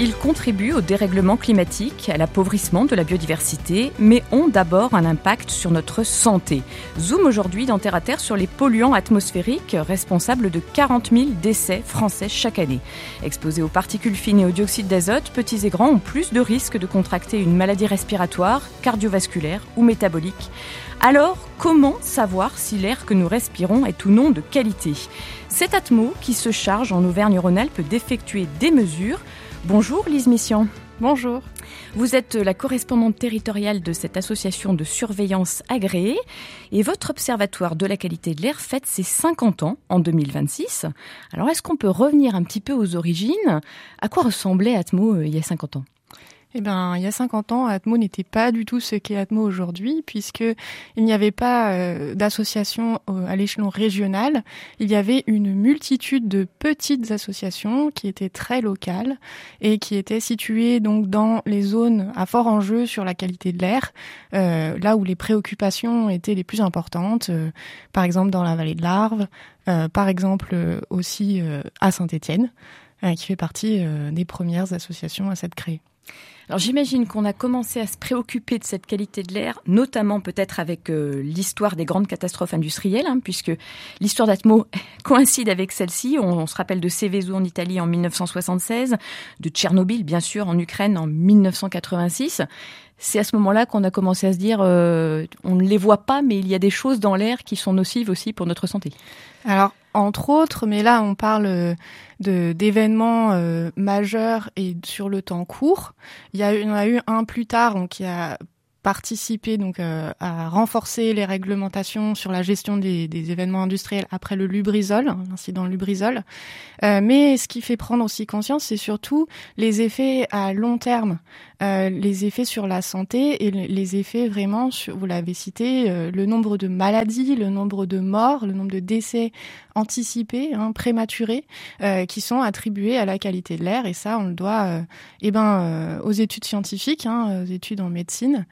Ils contribuent au dérèglement climatique, à l'appauvrissement de la biodiversité, mais ont d'abord un impact sur notre santé. Zoom aujourd'hui dans Terre à Terre sur les polluants atmosphériques responsables de 40 000 décès français chaque année. Exposés aux particules fines et au dioxyde d'azote, petits et grands ont plus de risques de contracter une maladie respiratoire, cardiovasculaire ou métabolique. Alors, comment savoir si l'air que nous respirons est ou non de qualité ? C'est Atmo qui se charge en Auvergne-Rhône-Alpes d'effectuer des mesures. Bonjour Lise Messiaen. Bonjour. Vous êtes la correspondante territoriale de cette association de surveillance agréée et votre observatoire de la qualité de l'air fête ses 50 ans en 2026. Alors est-ce qu'on peut revenir un petit peu aux origines ? À quoi ressemblait Atmo il y a 50 ans ? Eh bien, il y a 50 ans, Atmo n'était pas du tout ce qu'est Atmo aujourd'hui, puisqu'il n'y avait pas d'association à l'échelon régional. Il y avait une multitude de petites associations qui étaient très locales et qui étaient situées donc dans les zones à fort enjeu sur la qualité de l'air, là où les préoccupations étaient les plus importantes, par exemple dans la vallée de l'Arve, par exemple aussi à Saint-Étienne, qui fait partie des premières associations à s'être créées. Alors j'imagine qu'on a commencé à se préoccuper de cette qualité de l'air, notamment peut-être avec l'histoire des grandes catastrophes industrielles, puisque l'histoire d'Atmo coïncide avec celle-ci. On se rappelle de Seveso en Italie en 1976, de Tchernobyl bien sûr en Ukraine en 1986. C'est à ce moment-là qu'on a commencé à se dire, on ne les voit pas, mais il y a des choses dans l'air qui sont nocives aussi pour notre santé. Alors, entre autres, mais là on parle d'événements majeurs et sur le temps court. Il y en a eu un plus tard qui a participé donc à renforcer les réglementations sur la gestion des événements industriels après le Lubrizol, l'incident Lubrizol. Mais ce qui fait prendre aussi conscience, c'est surtout les effets à long terme, les effets sur la santé et les effets vraiment sur, vous l'avez cité, le nombre de maladies, le nombre de morts, le nombre de décès anticipés, prématurés, qui sont attribués à la qualité de l'air. Et ça, on le doit aux études scientifiques, aux études en médecine,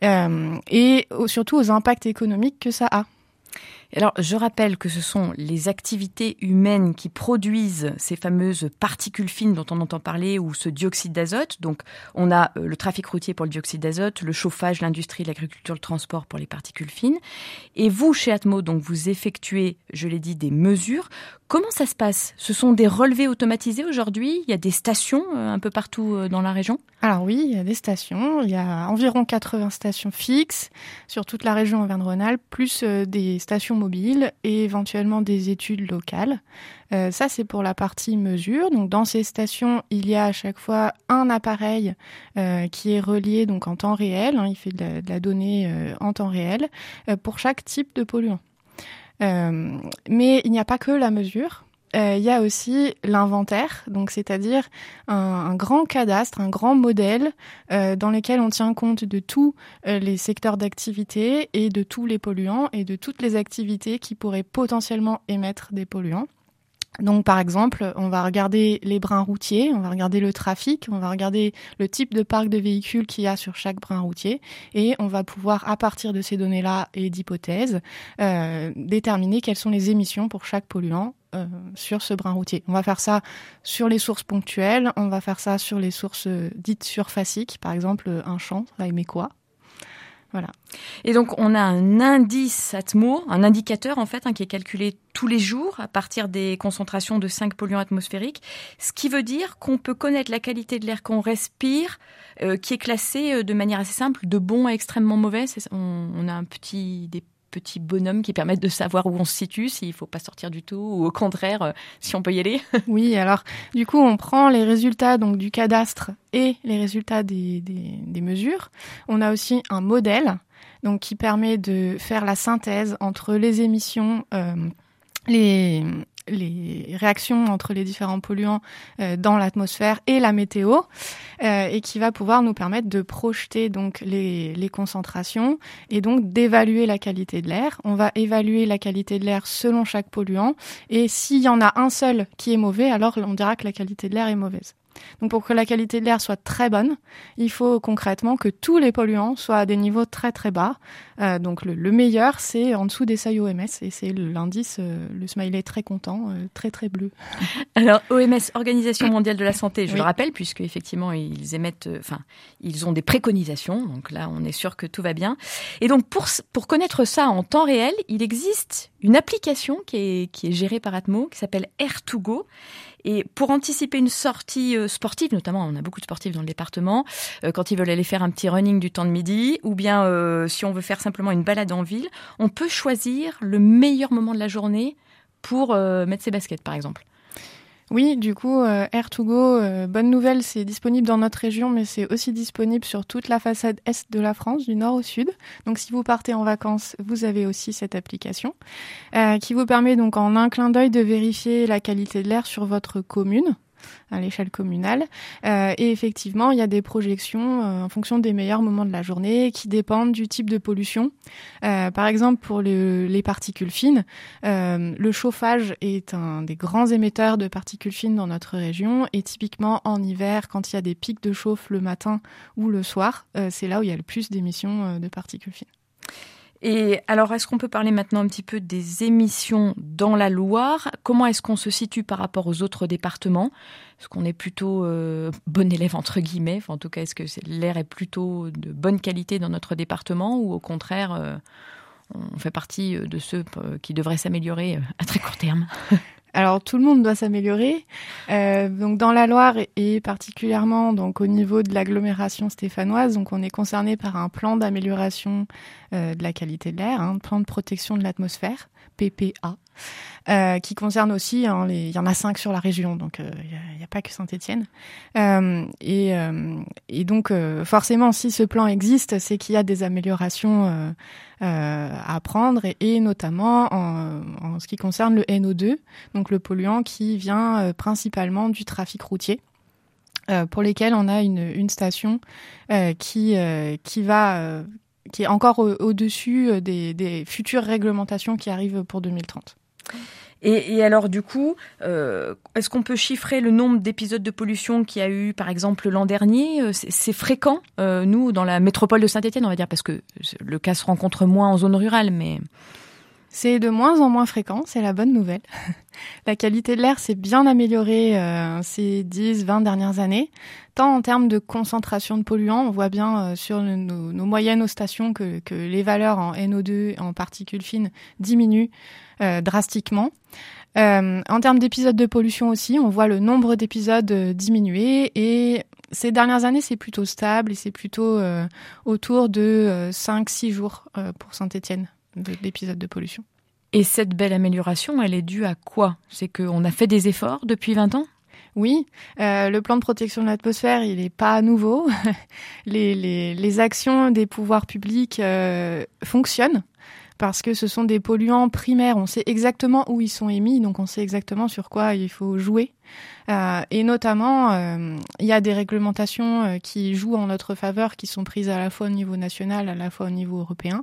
et surtout aux impacts économiques que ça a. Alors, je rappelle que ce sont les activités humaines qui produisent ces fameuses particules fines dont on entend parler ou ce dioxyde d'azote. Donc, on a le trafic routier pour le dioxyde d'azote, le chauffage, l'industrie, l'agriculture, le transport pour les particules fines. Et vous, chez Atmo, donc, vous effectuez, je l'ai dit, des mesures. Comment ça se passe ? Ce sont des relevés automatisés aujourd'hui ? Il y a des stations un peu partout dans la région ? Alors oui, il y a des stations. Il y a environ 80 stations fixes sur toute la région Auvergne-Rhône-Alpes, plus des stations mobiles et éventuellement des études locales. Ça, c'est pour la partie mesure. Donc, dans ces stations, il y a à chaque fois un appareil qui est relié donc en temps réel. Il fait de la donnée en temps réel pour chaque type de polluant. Mais il n'y a pas que la mesure. Il y a aussi l'inventaire, donc c'est-à-dire un grand cadastre, un grand modèle dans lequel on tient compte de tous les secteurs d'activité et de tous les polluants et de toutes les activités qui pourraient potentiellement émettre des polluants. Donc, par exemple, on va regarder les brins routiers, on va regarder le trafic, on va regarder le type de parc de véhicules qu'il y a sur chaque brin routier et on va pouvoir, à partir de ces données-là et d'hypothèses, déterminer quelles sont les émissions pour chaque polluant sur ce brin routier. On va faire ça sur les sources ponctuelles, on va faire ça sur les sources dites surfaciques, par exemple un champ, ça émet quoi ? Voilà. Et donc, on a un indice Atmo, un indicateur en fait qui est calculé tous les jours à partir des concentrations de 5 polluants atmosphériques, ce qui veut dire qu'on peut connaître la qualité de l'air qu'on respire, qui est classée de manière assez simple, de bon à extrêmement mauvais. On a des petits bonhommes qui permettent de savoir où on se situe, s'il ne faut pas sortir du tout, ou au contraire, si on peut y aller. Oui, alors du coup, on prend les résultats donc du cadastre et les résultats des mesures. On a aussi un modèle donc, qui permet de faire la synthèse entre les émissions, les réactions entre les différents polluants dans l'atmosphère et la météo, et qui va pouvoir nous permettre de projeter donc les concentrations et donc d'évaluer la qualité de l'air. On va évaluer la qualité de l'air selon chaque polluant et s'il y en a un seul qui est mauvais, alors on dira que la qualité de l'air est mauvaise. Donc pour que la qualité de l'air soit très bonne, il faut concrètement que tous les polluants soient à des niveaux très très bas. Donc le meilleur, c'est en dessous des seuils OMS, et c'est l'indice, le smiley très content, très très bleu. Alors OMS, Organisation mondiale de la santé, je le rappelle, puisque effectivement ils ils ont des préconisations. Donc là, on est sûr que tout va bien. Et donc pour connaître ça en temps réel, il existe une application qui est gérée par Atmo, qui s'appelle Air2Go. Et pour anticiper une sortie sportive, notamment, on a beaucoup de sportifs dans le département, quand ils veulent aller faire un petit running du temps de midi, ou bien si on veut faire simplement une balade en ville, on peut choisir le meilleur moment de la journée pour mettre ses baskets, par exemple. Oui, du coup, Air2Go, bonne nouvelle, c'est disponible dans notre région, mais c'est aussi disponible sur toute la façade est de la France, du nord au sud. Donc si vous partez en vacances, vous avez aussi cette application qui vous permet donc en un clin d'œil de vérifier la qualité de l'air sur votre commune, à l'échelle communale. Et effectivement, il y a des projections en fonction des meilleurs moments de la journée qui dépendent du type de pollution. Par exemple, pour les particules fines, le chauffage est un des grands émetteurs de particules fines dans notre région. Et typiquement, en hiver, quand il y a des pics de chauffe le matin ou le soir, c'est là où il y a le plus d'émissions de particules fines. Et alors, est-ce qu'on peut parler maintenant un petit peu des émissions dans la Loire ? Comment est-ce qu'on se situe par rapport aux autres départements ? Est-ce qu'on est plutôt bon élève, entre guillemets ? Enfin, en tout cas, est-ce que l'air est plutôt de bonne qualité dans notre département ou au contraire, on fait partie de ceux qui devraient s'améliorer à très court terme ? Alors tout le monde doit s'améliorer. Donc dans la Loire et particulièrement donc au niveau de l'agglomération stéphanoise, donc on est concerné par un plan d'amélioration de la qualité de l'air, un plan de protection de l'atmosphère, PPA, qui concerne aussi, il y en a 5 sur la région, donc il n'y a pas que Saint-Étienne. Et donc forcément, si ce plan existe, c'est qu'il y a des améliorations à prendre, et notamment en ce qui concerne le NO2, donc le polluant qui vient principalement du trafic routier, pour lesquels on a une station qui est encore au-dessus des futures réglementations qui arrivent pour 2030. Et alors du coup, est-ce qu'on peut chiffrer le nombre d'épisodes de pollution qu'il y a eu, par exemple, l'an dernier ? C'est fréquent, nous, dans la métropole de Saint-Étienne, on va dire, parce que le cas se rencontre moins en zone rurale, mais... C'est de moins en moins fréquent, c'est la bonne nouvelle. La qualité de l'air s'est bien améliorée ces 10-20 dernières années, tant en termes de concentration de polluants, on voit bien sur nos moyennes aux stations que les valeurs en NO2, en particules fines, diminuent drastiquement. En termes d'épisodes de pollution aussi, on voit le nombre d'épisodes diminuer, et ces dernières années, c'est plutôt stable et c'est plutôt autour de 5-6 jours pour Saint-Étienne d'épisodes de pollution. Et cette belle amélioration, elle est due à quoi ? C'est qu'on a fait des efforts depuis 20 ans ? Oui, le plan de protection de l'atmosphère, il n'est pas nouveau. Les actions des pouvoirs publics fonctionnent, parce que ce sont des polluants primaires. On sait exactement où ils sont émis, donc on sait exactement sur quoi il faut jouer. Et notamment, il y a des réglementations qui jouent en notre faveur, qui sont prises à la fois au niveau national, à la fois au niveau européen.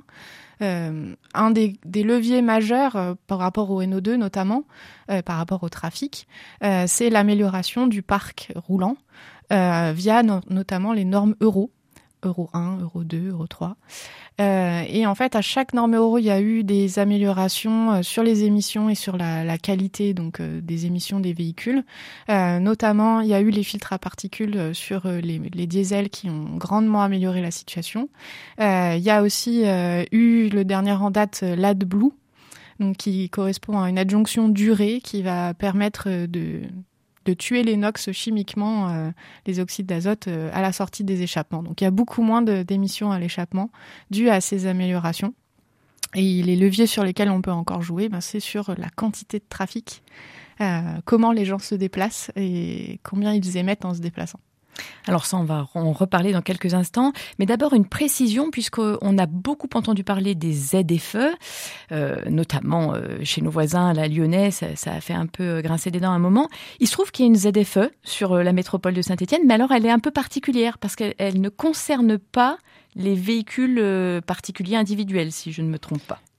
Un des leviers majeurs par rapport au NO2 notamment, par rapport au trafic, c'est l'amélioration du parc roulant via notamment les normes Euro 1, Euro 2, Euro 3. Et en fait, à chaque norme Euro, il y a eu des améliorations sur les émissions et sur la qualité donc des émissions des véhicules. Notamment, il y a eu les filtres à particules sur les diesels qui ont grandement amélioré la situation. Il y a aussi eu le dernier en date l'AdBlue, donc qui correspond à une adjonction d'urée qui va permettre de tuer les NOx chimiquement, les oxydes d'azote, à la sortie des échappements. Donc il y a beaucoup moins d'émissions à l'échappement dues à ces améliorations. Et les leviers sur lesquels on peut encore jouer, c'est sur la quantité de trafic, comment les gens se déplacent et combien ils émettent en se déplaçant. Alors ça, on va en reparler dans quelques instants. Mais d'abord, une précision, puisqu'on a beaucoup entendu parler des ZFE, notamment chez nos voisins, la Lyonnais, ça a fait un peu grincer des dents à un moment. Il se trouve qu'il y a une ZFE sur la métropole de Saint-Étienne, mais alors elle est un peu particulière, parce qu'elle ne concerne pas les véhicules particuliers individuels, si je ne me trompe pas.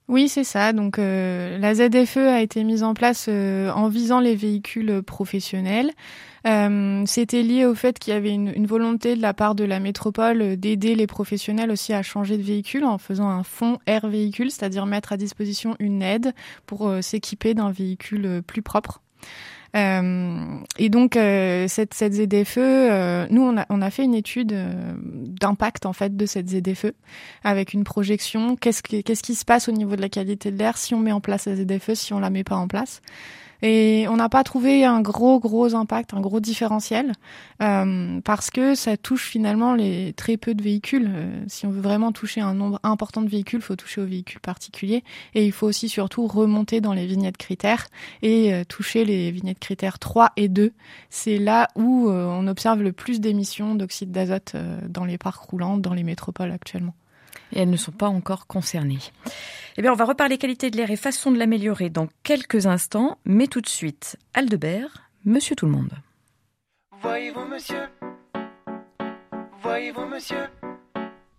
Oui, c'est ça. Donc, la ZFE a été mise en place en visant les véhicules professionnels. C'était lié au fait qu'il y avait une volonté de la part de la métropole d'aider les professionnels aussi à changer de véhicule en faisant un fonds air véhicule, c'est-à-dire mettre à disposition une aide pour s'équiper d'un véhicule plus propre. Et donc cette ZFE, nous on a fait une étude d'impact en fait de cette ZFE avec une projection. Qu'est-ce qui se passe au niveau de la qualité de l'air si on met en place la ZFE, si on la met pas en place. Et on n'a pas trouvé un gros impact, un gros différentiel, parce que ça touche finalement les très peu de véhicules. Si on veut vraiment toucher un nombre important de véhicules, il faut toucher aux véhicules particuliers. Et il faut aussi surtout remonter dans les vignettes critères et toucher les vignettes critères 3 et 2. C'est là où on observe le plus d'émissions d'oxyde d'azote dans les parcs roulants, dans les métropoles actuellement. Et elles ne sont pas encore concernées. Eh bien, on va reparler qualité de l'air et façon de l'améliorer dans quelques instants, mais tout de suite, Aldebert, Monsieur Tout-le-Monde. Voyez-vous, monsieur ? Voyez-vous, monsieur ?